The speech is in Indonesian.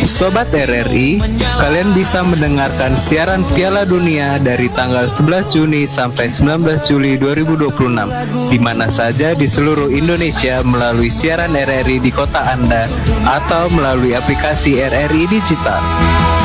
Sobat RRI, kalian bisa mendengarkan siaran Piala Dunia dari tanggal 11 Juni sampai 19 Juli 2026 di mana saja di seluruh Indonesia melalui siaran RRI di kota Anda atau melalui aplikasi RRI Digital.